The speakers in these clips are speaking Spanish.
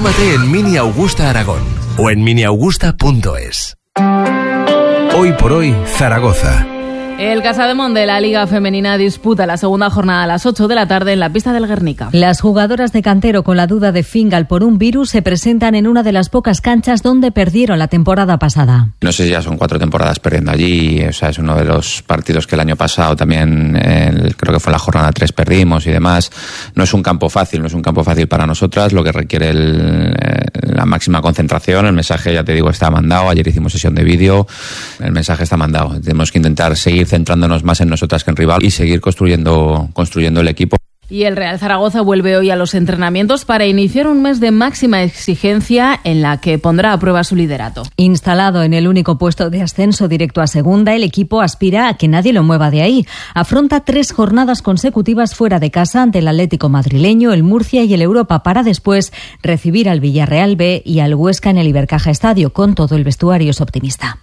Infórmate en Mini Augusta Aragón o en miniaugusta.es. Hoy por hoy, Zaragoza. El Casademont de la Liga Femenina disputa la segunda jornada a las 8 de la tarde en la pista del Guernica. Las jugadoras de Cantero, con la duda de Fingal por un virus, se presentan en una de las pocas canchas donde perdieron la temporada pasada. No sé si ya son 4 temporadas perdiendo allí, o sea, es uno de los partidos que el año pasado también, creo que fue la jornada 3, perdimos y demás. No es un campo fácil para nosotras, lo que requiere la máxima concentración. El mensaje, ya te digo, está mandado. Ayer hicimos sesión de vídeo, el mensaje está mandado. Tenemos que intentar seguir centrándonos más en nosotras que en rival y seguir construyendo el equipo. Y el Real Zaragoza vuelve hoy a los entrenamientos para iniciar un mes de máxima exigencia en la que pondrá a prueba su liderato. Instalado en el único puesto de ascenso directo a segunda, el equipo aspira a que nadie lo mueva de ahí. Afronta 3 jornadas consecutivas fuera de casa ante el Atlético madrileño, el Murcia y el Europa, para después recibir al Villarreal B y al Huesca en el Ibercaja Estadio. Con todo, el vestuario es optimista.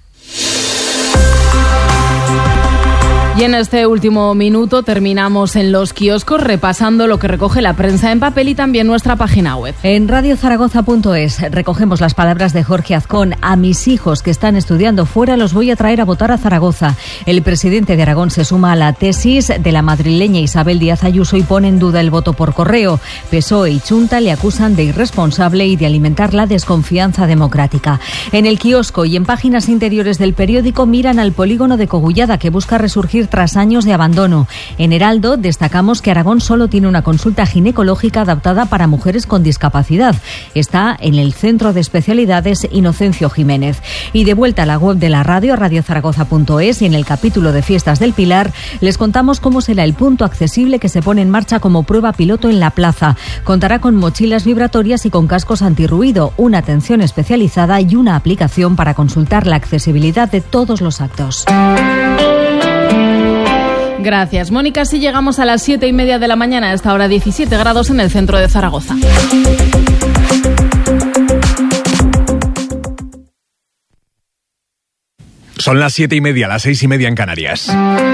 Y en este último minuto terminamos en los kioscos repasando lo que recoge la prensa en papel y también nuestra página web. En radiozaragoza.es recogemos las palabras de Jorge Azcón: a mis hijos que están estudiando fuera los voy a traer a votar a Zaragoza. El presidente de Aragón se suma a la tesis de la madrileña Isabel Díaz Ayuso y pone en duda el voto por correo. PSOE y Chunta le acusan de irresponsable y de alimentar la desconfianza democrática. En el kiosco y en páginas interiores del periódico miran al polígono de Cogullada, que busca resurgir tras años de abandono. En Heraldo destacamos que Aragón solo tiene una consulta ginecológica adaptada para mujeres con discapacidad. Está en el Centro de Especialidades Inocencio Jiménez. Y de vuelta a la web de la radio, radiozaragoza.es, y en el capítulo de Fiestas del Pilar les contamos cómo será el punto accesible que se pone en marcha como prueba piloto en la plaza. Contará con mochilas vibratorias y con cascos antirruido, una atención especializada y una aplicación para consultar la accesibilidad de todos los actos. Gracias, Mónica. Así llegamos a las 7:30 de la mañana, a esta hora 17 grados en el centro de Zaragoza. Son las 7:30, las 6:30 en Canarias.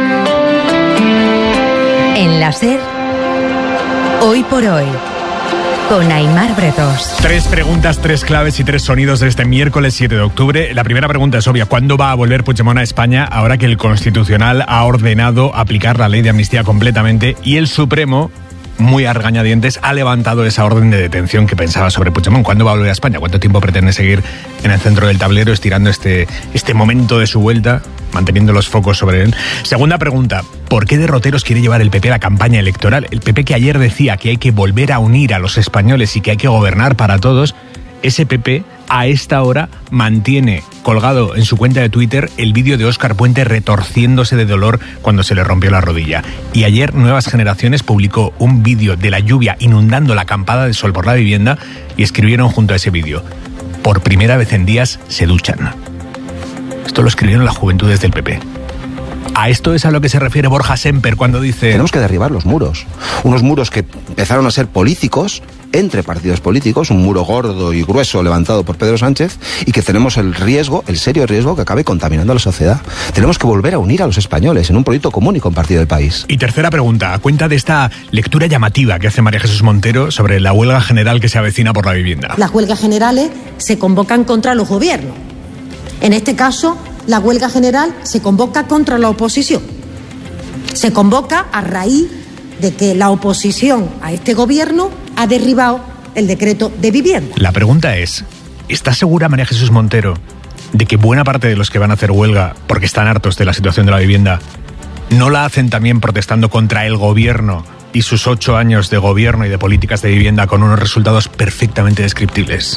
En la SER, hoy por hoy, con Aimar Bretos. 3 preguntas, 3 claves y 3 sonidos de este miércoles 7 de octubre. La primera pregunta es obvia: ¿cuándo va a volver Puigdemont a España ahora que el Constitucional ha ordenado aplicar la ley de amnistía completamente y el Supremo, muy a regañadientes, ha levantado esa orden de detención que pensaba sobre Puigdemont? ¿Cuándo va a volver a España? ¿Cuánto tiempo pretende seguir en el centro del tablero estirando este momento de su vuelta, manteniendo los focos sobre él? Segunda pregunta: ¿por qué derroteros quiere llevar el PP a la campaña electoral? El PP, que ayer decía que hay que volver a unir a los españoles y que hay que gobernar para todos, ese PP a esta hora mantiene colgado en su cuenta de Twitter el vídeo de Óscar Puente retorciéndose de dolor cuando se le rompió la rodilla. Y ayer Nuevas Generaciones publicó un vídeo de la lluvia inundando la acampada de sol por la vivienda y escribieron junto a ese vídeo: por primera vez en días se duchan. Esto lo escribieron las juventudes del PP. A esto es a lo que se refiere Borja Semper cuando dice: tenemos que derribar los muros. Unos muros que empezaron a ser políticos, entre partidos políticos, un muro gordo y grueso levantado por Pedro Sánchez, y que tenemos el serio riesgo que acabe contaminando a la sociedad. Tenemos que volver a unir a los españoles en un proyecto común y compartido del país. Y tercera pregunta, a cuenta de esta lectura llamativa que hace María Jesús Montero sobre la huelga general que se avecina por la vivienda. Las huelgas generales se convocan contra los gobiernos. En este caso, la huelga general se convoca contra la oposición. Se convoca a raíz de que la oposición a este gobierno ha derribado el decreto de vivienda. La pregunta es: ¿está segura María Jesús Montero de que buena parte de los que van a hacer huelga porque están hartos de la situación de la vivienda no la hacen también protestando contra el gobierno y sus 8 años de gobierno y de políticas de vivienda con unos resultados perfectamente descriptibles?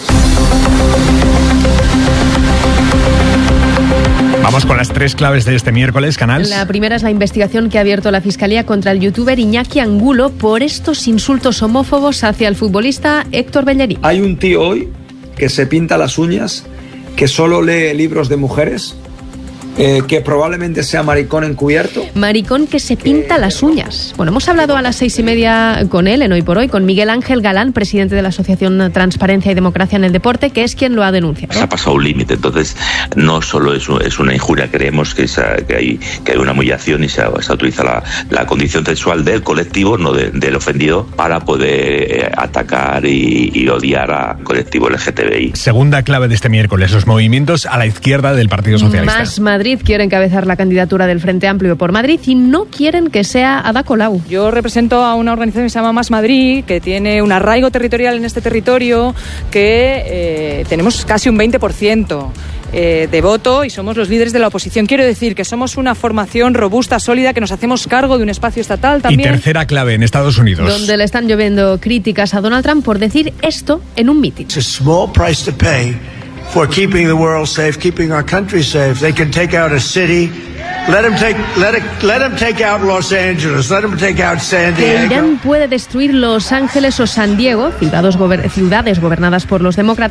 Vamos con las 3 claves de este miércoles, Canals. La primera es la investigación que ha abierto la Fiscalía contra el youtuber Iñaki Angulo por estos insultos homófobos hacia el futbolista Héctor Bellerín. Hay un tío hoy que se pinta las uñas, que solo lee libros de mujeres que probablemente sea maricón encubierto. Maricón que se pinta las uñas. Bueno, hemos hablado a las 6:30 con él en Hoy por Hoy, con Miguel Ángel Galán, presidente de la Asociación Transparencia y Democracia en el Deporte, que es quien lo ha denunciado. Se ha pasado un límite, entonces no solo es una injuria, creemos que hay una humillación y se utiliza la condición sexual del colectivo, no del ofendido, para poder atacar y odiar al colectivo LGTBI. Segunda clave de este miércoles, los movimientos a la izquierda del Partido Socialista. Más Madrid quiere encabezar la candidatura del Frente Amplio por Madrid y no quieren que sea Ada Colau. Yo represento a una organización que se llama Más Madrid, que tiene un arraigo territorial en este territorio, que tenemos casi un 20% de voto y somos los líderes de la oposición. Quiero decir que somos una formación robusta, sólida, que nos hacemos cargo de un espacio estatal también. Y tercera clave en Estados Unidos, donde le están lloviendo críticas a Donald Trump por decir esto en un mitin. For keeping the world safe, keeping our country safe. They can take out a city. Let them take out Los Angeles. Let them take out San Diego. Que Irán puede destruir Los Ángeles o San Diego, ciudades gobernadas por los demócratas.